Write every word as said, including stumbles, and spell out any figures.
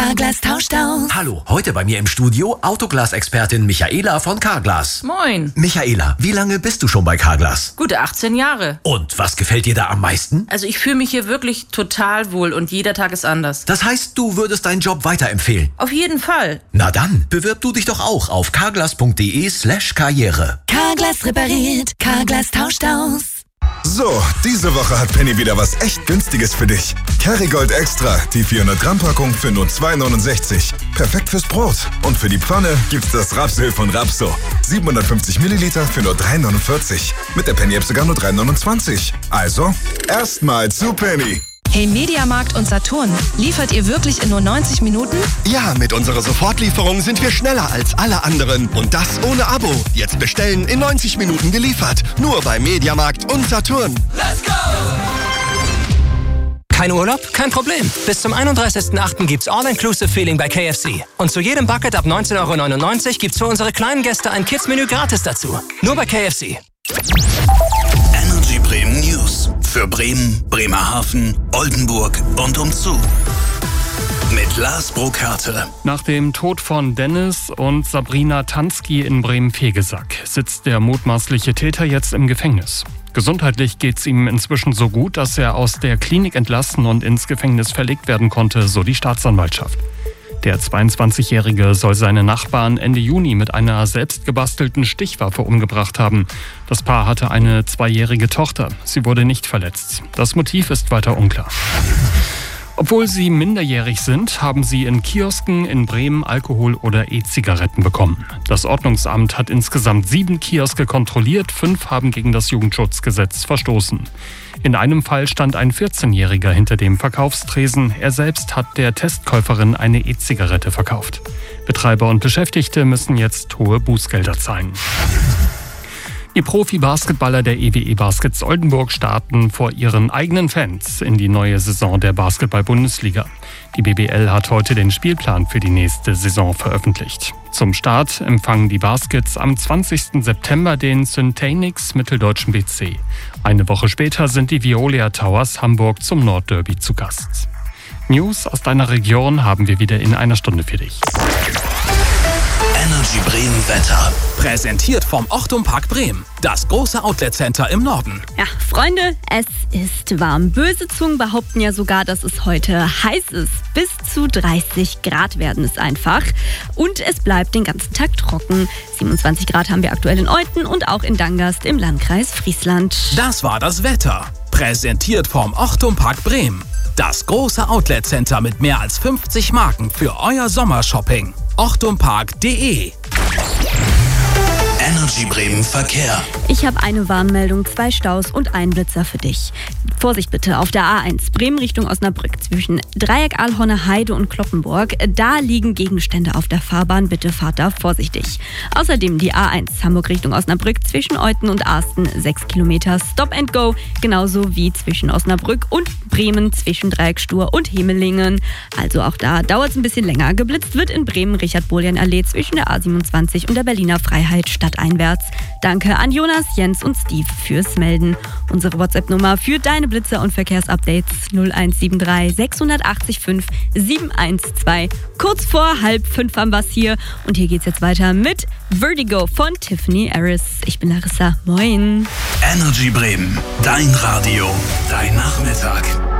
Carglass tauscht aus. Hallo, heute bei mir im Studio Autoglas-Expertin Michaela von Carglass. Moin. Michaela, wie lange bist du schon bei Carglass? Gute achtzehn Jahre. Und was gefällt dir da am meisten? Also ich fühle mich hier wirklich total wohl und jeder Tag ist anders. Das heißt, du würdest deinen Job weiterempfehlen? Auf jeden Fall. Na dann, bewirb du dich doch auch auf carglass.de slash karriere. Carglass repariert, Carglass tauscht aus. So, diese Woche hat Penny wieder was echt Günstiges für dich. Kerrygold Extra, die vierhundert Gramm Packung für nur zwei neunundsechzig. Perfekt fürs Brot. Und für die Pfanne gibt's das Rapsöl von Rapso. siebenhundertfünfzig Milliliter für nur drei neunundvierzig. Mit der Penny-App sogar nur drei neunundzwanzig. Also, erstmal zu Penny. Hey Mediamarkt und Saturn, liefert ihr wirklich in nur neunzig Minuten? Ja, mit unserer Sofortlieferung sind wir schneller als alle anderen. Und das ohne Abo. Jetzt bestellen, in neunzig Minuten geliefert. Nur bei Mediamarkt und Saturn. Let's go! Kein Urlaub? Kein Problem. Bis zum einunddreißigsten achten gibt's All-Inclusive-Feeling bei K F C. Und zu jedem Bucket ab neunzehn Euro neunundneunzig gibt's für unsere kleinen Gäste ein Kids-Menü gratis dazu. Nur bei K F C. Energy Bremen News. Für Bremen, Bremerhaven, Oldenburg und umzu. Mit Lars Burkhardt. Nach dem Tod von Dennis und Sabrina Tansky in Bremen-Vegesack sitzt der mutmaßliche Täter jetzt im Gefängnis. Gesundheitlich geht's ihm inzwischen so gut, dass er aus der Klinik entlassen und ins Gefängnis verlegt werden konnte, so die Staatsanwaltschaft. Der zweiundzwanzigjährige soll seine Nachbarn Ende Juni mit einer selbstgebastelten Stichwaffe umgebracht haben. Das Paar hatte eine zweijährige Tochter. Sie wurde nicht verletzt. Das Motiv ist weiter unklar. Obwohl sie minderjährig sind, haben sie in Kiosken in Bremen Alkohol oder E-Zigaretten bekommen. Das Ordnungsamt hat insgesamt sieben Kioske kontrolliert, fünf haben gegen das Jugendschutzgesetz verstoßen. In einem Fall stand ein vierzehnjähriger hinter dem Verkaufstresen. Er selbst hat der Testkäuferin eine E-Zigarette verkauft. Betreiber und Beschäftigte müssen jetzt hohe Bußgelder zahlen. Die Profi-Basketballer der E W E Baskets Oldenburg starten vor ihren eigenen Fans in die neue Saison der Basketball-Bundesliga. Die B B L hat heute den Spielplan für die nächste Saison veröffentlicht. Zum Start empfangen die Baskets am zwanzigsten September den Syntanix Mitteldeutschen B C. Eine Woche später sind die Veolia Towers Hamburg zum Nordderby zu Gast. News aus deiner Region haben wir wieder in einer Stunde für dich. Energy Bremen Wetter. Präsentiert vom Ochtum Park Bremen. Das große Outlet-Center im Norden. Ja, Freunde, es ist warm. Böse Zungen behaupten ja sogar, dass es heute heiß ist. Bis zu dreißig Grad werden es einfach. Und es bleibt den ganzen Tag trocken. siebenundzwanzig Grad haben wir aktuell in Euthen und auch in Dangast im Landkreis Friesland. Das war das Wetter. Präsentiert vom Ochtum Park Bremen. Das große Outlet-Center mit mehr als fünfzig Marken für euer Sommershopping. ochtumpark punkt de. Energy Bremen Verkehr. Ich habe eine Warnmeldung, zwei Staus und einen Blitzer für dich. Vorsicht bitte auf der A eins, Bremen Richtung Osnabrück zwischen Dreieck Ahlhorner Heide und Kloppenburg. Da liegen Gegenstände auf der Fahrbahn, bitte fahrt da vorsichtig. Außerdem die A eins, Hamburg Richtung Osnabrück zwischen Euthen und Arsten, sechs Kilometer Stop and Go. Genauso wie zwischen Osnabrück und Bremen zwischen Dreieck Stur und Hemelingen. Also auch da dauert es ein bisschen länger. Geblitzt wird in Bremen Richard-Bohljan-Allee zwischen der A siebenundzwanzig und der Berliner Freiheit stadteinwärts. Danke an Jonas, Jens und Steve fürs Melden. Unsere WhatsApp-Nummer für deine Blitzer und Verkehrsupdates null eins sieben drei sechs acht fünf sieben eins zwei. Kurz vor halb fünf am Bass hier. Und hier geht's jetzt weiter mit Vertigo von Tiffany Harris. Ich bin Larissa. Moin. Energy Bremen. Dein Radio. Dein Nachmittag.